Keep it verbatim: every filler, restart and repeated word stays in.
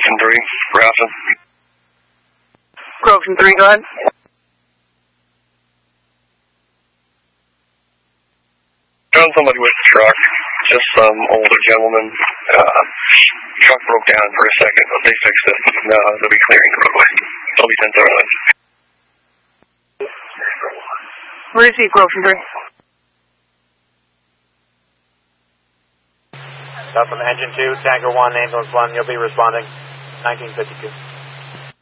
from three, Grafton. Grove from three, go ahead. Found somebody with the truck, just some older gentleman. Uh, truck broke down for a second, but they fixed it. No, they'll be clearing the roadway. They'll be ten thousand. Where is he, Grove from three? That's from Engine two, Tango one, Ambulance one, you'll be responding, nineteen fifty-two.